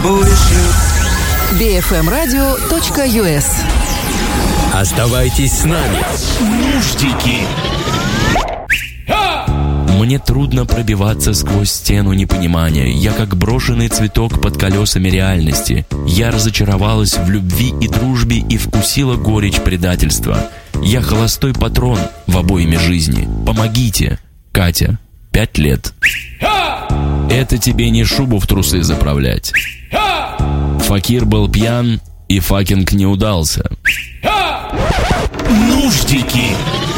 bfmradio.us. Оставайтесь с нами. Нуждики. Мне трудно пробиваться сквозь стену непонимания. Я как брошенный цветок под колесами реальности. Я разочаровалась в любви и дружбе и вкусила горечь предательства. Я холостой патрон в обойме жизни. Помогите. Катя, 5 лет. Это тебе не шубу в трусы заправлять. Факир был пьян, и факинг не удался. Нуждики.